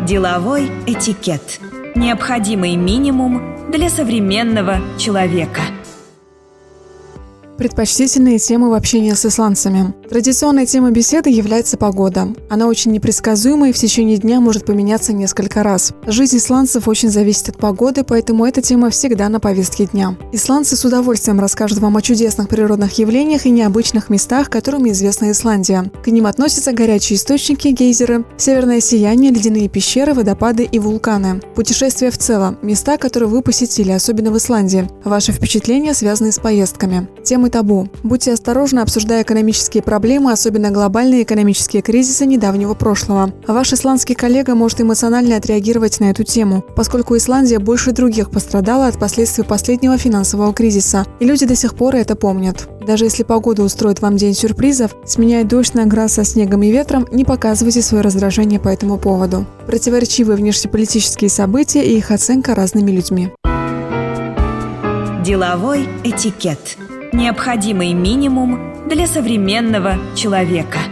Деловой этикет. Необходимый минимум для современного человека. Предпочтительные темы в общении с исландцами. Традиционной темой беседы является погода. Она очень непредсказуема и в течение дня может поменяться несколько раз. Жизнь исландцев очень зависит от погоды, поэтому эта тема всегда на повестке дня. Исландцы с удовольствием расскажут вам о чудесных природных явлениях и необычных местах, которыми известна Исландия. К ним относятся горячие источники, гейзеры, северное сияние, ледяные пещеры, водопады и вулканы. Путешествия в целом, места, которые вы посетили, особенно в Исландии. Ваши впечатления, связанные с поездками. Темы табу. Будьте осторожны, обсуждая экономические проблемы, особенно глобальные экономические кризисы недавнего прошлого. Ваш исландский коллега может эмоционально отреагировать на эту тему, поскольку Исландия больше других пострадала от последствий последнего финансового кризиса, и люди до сих пор это помнят. Даже если погода устроит вам день сюрпризов, сменяя дождь на град со снегом и ветром, не показывайте свое раздражение по этому поводу. Противоречивые внешнеполитические события и их оценка разными людьми. Деловой этикет. Необходимый минимум для современного человека.